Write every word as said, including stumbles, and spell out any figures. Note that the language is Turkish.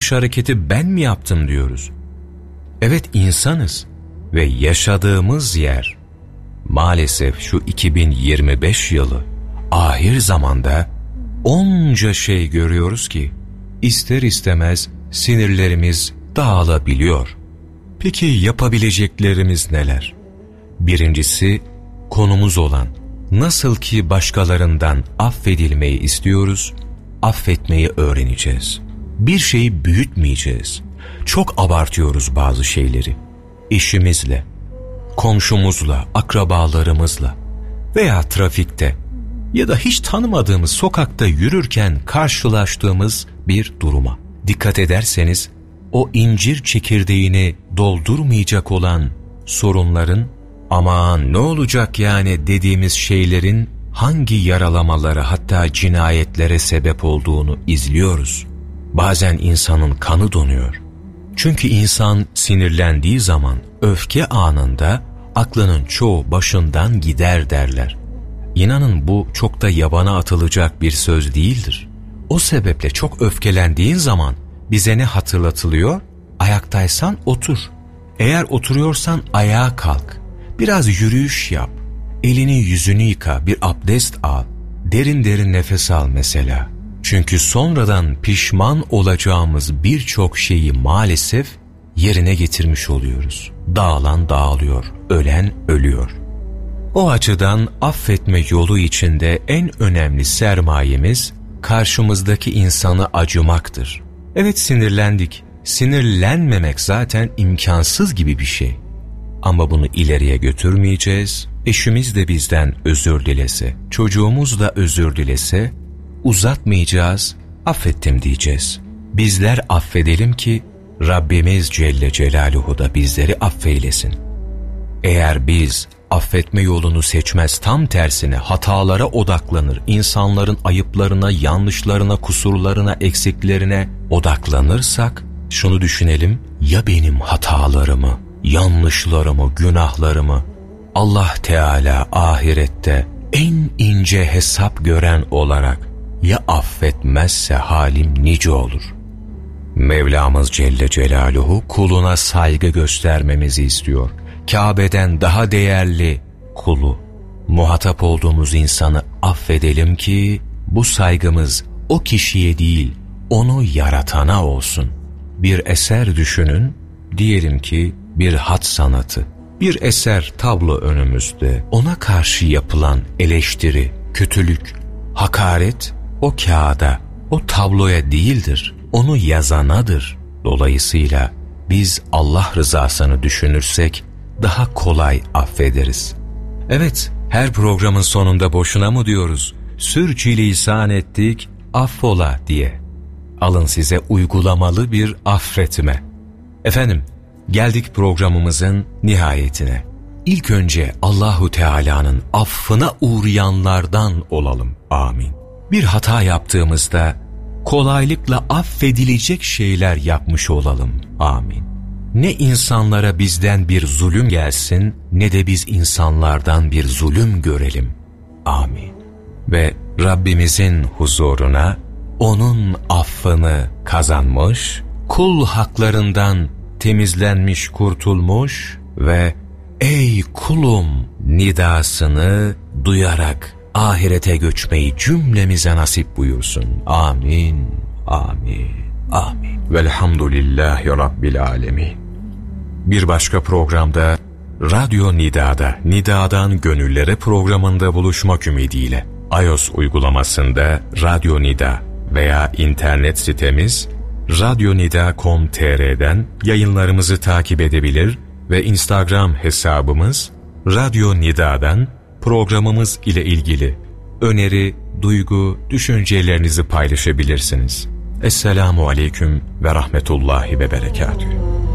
yanlış hareketi ben mi yaptım diyoruz. Evet, insanız ve yaşadığımız yer maalesef şu iki bin yirmi beş yılı ahir zamanda onca şey görüyoruz ki ister istemez sinirlerimiz dağılabiliyor. Peki yapabileceklerimiz neler? Birincisi, konumuz olan nasıl ki başkalarından affedilmeyi istiyoruz, affetmeyi öğreneceğiz. Bir şeyi büyütmeyeceğiz. Çok abartıyoruz bazı şeyleri. Eşimizle, komşumuzla, akrabalarımızla veya trafikte ya da hiç tanımadığımız sokakta yürürken karşılaştığımız bir duruma. Dikkat ederseniz o incir çekirdeğini doldurmayacak olan sorunların, aman ne olacak yani dediğimiz şeylerin hangi yaralamalara, hatta cinayetlere sebep olduğunu izliyoruz. Bazen insanın kanı donuyor. Çünkü insan sinirlendiği zaman, öfke anında aklının çoğu başından gider derler. İnanın bu çok da yabana atılacak bir söz değildir. O sebeple çok öfkelendiğin zaman bize ne hatırlatılıyor? Ayaktaysan otur. Eğer oturuyorsan ayağa kalk. Biraz yürüyüş yap. Elini yüzünü yıka, bir abdest al. Derin derin nefes al mesela. Çünkü sonradan pişman olacağımız birçok şeyi maalesef yerine getirmiş oluyoruz. Dağılan dağılıyor, ölen ölüyor. O açıdan affetme yolu içinde en önemli sermayemiz karşımızdaki insanı acımaktır. Evet, sinirlendik. Sinirlenmemek zaten imkansız gibi bir şey. Ama bunu ileriye götürmeyeceğiz. Eşimiz de bizden özür dilese, çocuğumuz da özür dilese uzatmayacağız, affettim diyeceğiz. Bizler affedelim ki Rabbimiz Celle Celaluhu da bizleri affeylesin. Eğer biz affetme yolunu seçmez, tam tersine hatalara odaklanır, insanların ayıplarına, yanlışlarına, kusurlarına, eksiklerine odaklanırsak, şunu düşünelim: ya benim hatalarımı, yanlışlarımı, günahlarımı Allah Teala ahirette en ince hesap gören olarak ya affetmezse halim nice olur? Mevlamız Celle Celaluhu kuluna saygı göstermemizi istiyor. Kabe'den daha değerli kulu, muhatap olduğumuz insanı affedelim ki bu saygımız o kişiye değil, onu yaratana olsun. Bir eser düşünün, diyelim ki bir hat sanatı. Bir eser, tablo önümüzde. Ona karşı yapılan eleştiri, kötülük, hakaret o kağıda, o tabloya değildir, onu yazanadır. Dolayısıyla biz Allah rızasını düşünürsek daha kolay affederiz. Evet, her programın sonunda boşuna mı diyoruz? Sürçülisan ettik, affola diye. Alın size uygulamalı bir affetme. Efendim, geldik programımızın nihayetine. İlk önce Allahu Teala'nın affına uğrayanlardan olalım. Amin. Bir hata yaptığımızda kolaylıkla affedilecek şeyler yapmış olalım. Amin. Ne insanlara bizden bir zulüm gelsin, ne de biz insanlardan bir zulüm görelim. Amin. Ve Rabbimizin huzuruna onun affını kazanmış, kul haklarından temizlenmiş, kurtulmuş ve ey kulum nidasını duyarak ahirete göçmeyi cümlemize nasip buyursun. Amin, amin, amin. Velhamdülillahi Rabbil alemin. Bir başka programda Radyo Nida'da, Nida'dan Gönüllere programında buluşmak ümidiyle iOS uygulamasında Radyo Nida veya internet sitemiz radyonida nokta com nokta tr'den yayınlarımızı takip edebilir ve Instagram hesabımız Radyo Nida'dan programımız ile ilgili öneri, duygu, düşüncelerinizi paylaşabilirsiniz. Esselamu Aleyküm ve Rahmetullahi ve Berekatühü.